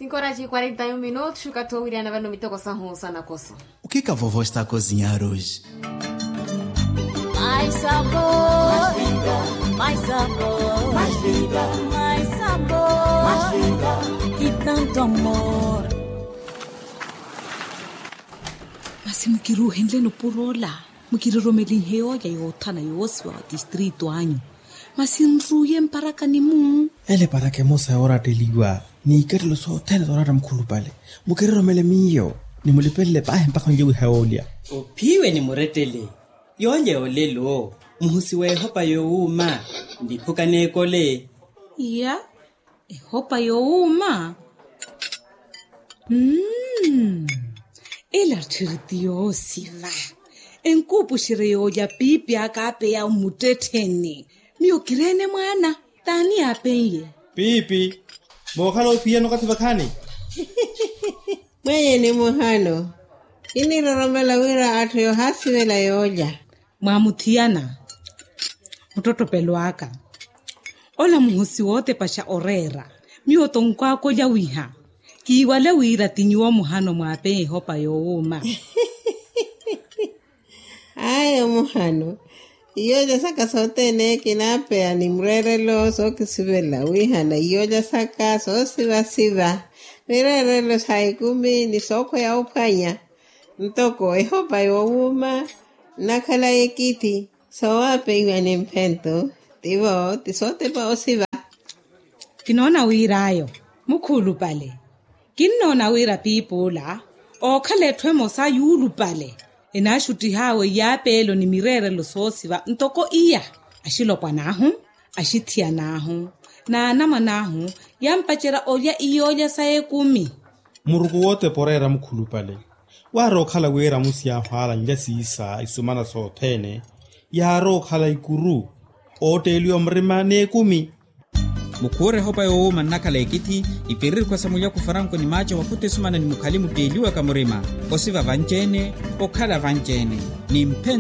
5h41, chucatou Iriana vai no mitoko sanhusa na coça. O que a vovó está a cozinhar hoje? Mais sabor, mais vida, mais sabor, mais vida, mais sabor, mais vida e tanto amor. Masi mukiruhendle no purola, mukiromeli heo ya yotana yoswa distrito anyo. Masi nruye mparaka ni mu. Ele para que mosa ora teligwa. Ni kerlo so tele dorara mkhulu pale. Mukiromele miyo. Ni mulipele pa mpaka njewe haolia. Upiwe ni muretele. Yonje olelo. Muhusi we hopa yo uma. Ndipuka nekole. Ya. Hopa yo uma. Ela tirtio siva. Enkupu shireo ya pipi akape ya umuteteni. Miyo kirene mwana. Tani apenye. Pipi. Mokalo pia no kativakani. Mwenye ni muhano. Ini roromela wira atu yo hasi wela yoja. Mwamutiana. Mtoto peluaka. Ola muhusi wote pasha orera. Miyo tonkwa koja wiha. Kiwale wira tinyuwa muhano mwapenye hopa yo uma. Ayo muhano. Iyoja saka sote ne kinapea ni mrerelo so kisibela wihana iyoja saka so siva mrerelo saikumi ni soko ya upanya ntoko ehopa youma nakala ekiti so ape iwa ni mpento tivo tisote pa osiva kinona wirayo mukhulu pale kinona wira pipula okhale thwemo sa yulu pale enashuti hawe yapelo ni mirerelo sosiva ntoko iya ashilokwa nahu ashithia nahu na nama nahu yampachera oya iyoja sae kumi Murugu wote porera mkhulu pale. Waro khala wera musia fala njasi isa isumana so tene. Yaro khala ikuru otelio mrimane kumi. Mukure hopa yo uma nakala ekiti ipirir kwa samuya kufaranko ni macho wakute sumana ni mukalimu deliwa kamurima osiva vanjene okala vanjene ni mpen